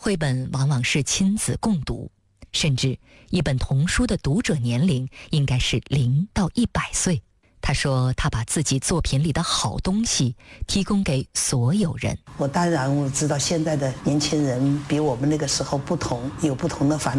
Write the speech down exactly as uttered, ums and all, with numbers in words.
绘本往往是亲子共读，甚至一本童书的读者年龄应该是零到一百岁。他说他把自己作品里的好东西提供给所有人。 我当然我知道现在的年轻人比我们那个时候不同，有不同的烦恼。